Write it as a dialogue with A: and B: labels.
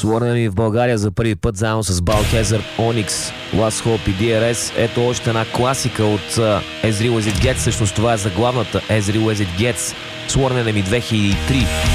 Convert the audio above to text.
A: Sworn Enemy в България за първи път заедно с Balthazar, Onyx, Last Hope и DRS. Ето още една класика от As Real As It Gets. Всъщност това е заглавната As Real As It Gets. Sworn Enemy 2003.